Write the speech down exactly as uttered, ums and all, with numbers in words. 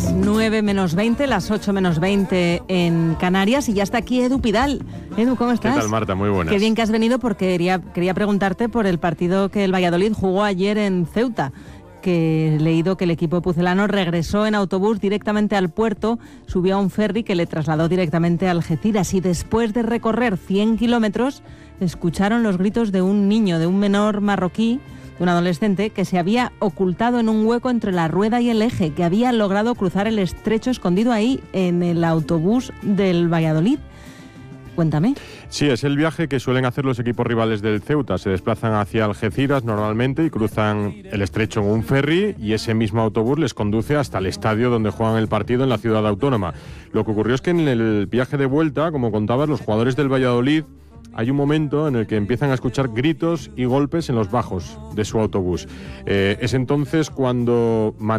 las nueve menos veinte, las ocho menos veinte en Canarias, y ya está aquí Edu Pidal. Edu, ¿cómo estás? ¿Qué tal, Marta? Muy buenas. Qué bien que has venido, porque quería, quería preguntarte por el partido que el Valladolid jugó ayer en Ceuta, que he leído que el equipo pucelano regresó en autobús directamente al puerto, subió a un ferry que le trasladó directamente a Algeciras, y después de recorrer cien kilómetros escucharon los gritos de un niño, de un menor marroquí, de un adolescente que se había ocultado en un hueco entre la rueda y el eje, que había logrado cruzar el estrecho escondido ahí en el autobús del Valladolid. Cuéntame. Sí, es el viaje que suelen hacer los equipos rivales del Ceuta. Se desplazan hacia Algeciras normalmente y cruzan el estrecho en un ferry, y ese mismo autobús les conduce hasta el estadio donde juegan el partido en la ciudad autónoma. Lo que ocurrió es que en el viaje de vuelta, como contabas, los jugadores del Valladolid, hay un momento en el que empiezan a escuchar gritos y golpes en los bajos de su autobús. Eh, es entonces cuando